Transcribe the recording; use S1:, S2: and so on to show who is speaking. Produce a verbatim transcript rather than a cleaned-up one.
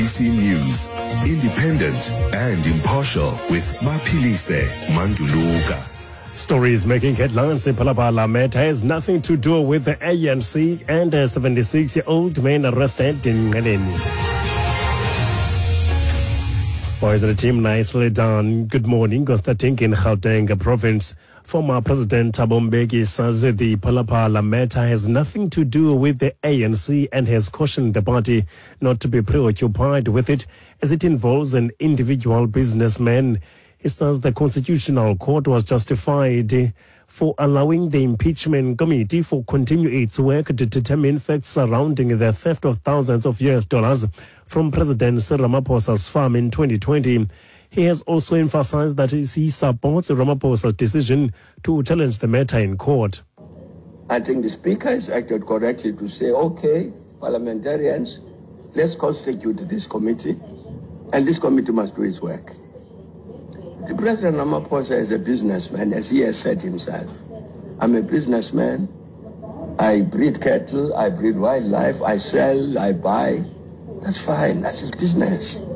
S1: B C News, independent and impartial with Maphilise Manduluka.
S2: Stories making headlines in Palapala matter has nothing to do with the A N C and a seventy-six-year-old man arrested in Ngaleni. Boys and the team nicely done. Good morning, Constantine in Gauteng province. Former President Thabo Mbeki says the Palapala matter has nothing to do with the A N C and has cautioned the party not to be preoccupied with it as it involves an individual businessman. He says the Constitutional Court was justified for allowing the impeachment committee for continue its work to determine facts surrounding the theft of thousands of U S dollars from President Cyril Ramaphosa's farm in twenty twenty. He has also emphasized that he supports Ramaphosa's decision to challenge the matter in court.
S3: I think the Speaker has acted correctly to say, okay, parliamentarians, let's constitute this committee, and this committee must do its work. The President Ramaphosa is a businessman, as he has said himself. I'm a businessman. I breed cattle, I breed wildlife, I sell, I buy. That's fine. That's his business.